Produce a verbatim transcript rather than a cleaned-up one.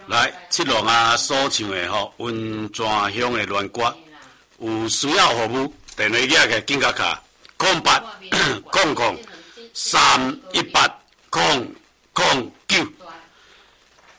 来，七龙啊所唱的吼，温泉乡的恋歌，有需要服务，电话页个紧甲卡，空八空空三一八空